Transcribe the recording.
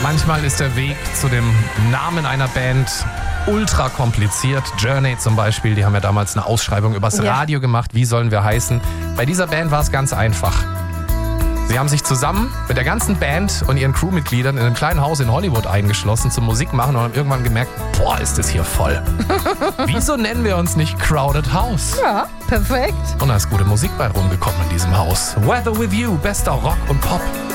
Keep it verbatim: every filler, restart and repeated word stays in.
Manchmal ist der Weg zu dem Namen einer Band ultra kompliziert. Journey zum Beispiel, die haben ja damals eine Ausschreibung übers Ja. Radio gemacht. Wie sollen wir heißen? Bei dieser Band war es ganz einfach. Sie haben sich zusammen mit der ganzen Band und ihren Crewmitgliedern in einem kleinen Haus in Hollywood eingeschlossen zum Musik machen und haben irgendwann gemerkt, boah, ist das hier voll. Wieso nennen wir uns nicht Crowded House? Ja, perfekt. Und da ist gute Musik bei rumgekommen in diesem Haus. Weather with You, bester Rock und Pop.